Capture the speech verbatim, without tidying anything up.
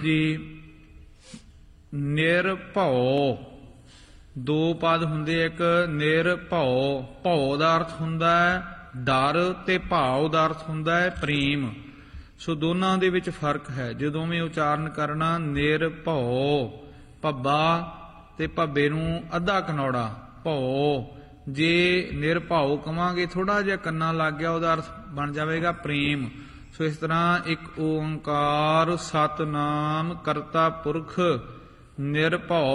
ਜੀ ਨਿਰਭਉ ਦੋ ਪਦ ਹੁੰਦੇ। ਇੱਕ ਨਿਰਭਉ, ਭਉ ਦਾ ਅਰਥ ਹੁੰਦਾ ਹੈ ਡਰ ਤੇ ਭਾਵ ਦਾ ਅਰਥ ਹੁੰਦਾ ਹੈ ਪ੍ਰੇਮ। ਸੋ ਦੋਨਾਂ ਦੇ ਵਿੱਚ ਫਰਕ ਹੈ। ਜੇ ਦੋਵੇਂ ਉਚਾਰਨ ਕਰਨਾ ਨਿਰਭਉ, ਭੱਬਾ ਤੇ ਭੱਬੇ ਨੂੰ ਅੱਧਾ ਕਨੌੜਾ ਭਉ। ਜੇ ਨਿਰਭਉ ਕਵਾਂਗੇ ਥੋੜਾ ਜਿਹਾ ਕੰਨਾ ਲੱਗ ਗਿਆ, ਉਹਦਾ ਅਰਥ ਬਣ ਜਾਵੇਗਾ ਪ੍ਰੇਮ। ਸੋ ਇਸ ਤਰ੍ਹਾਂ ਇੱਕ ਓੰਕਾਰ ਸਤਿਨਾਮ ਕਰਤਾ ਪੁਰਖ ਨਿਰਭਉ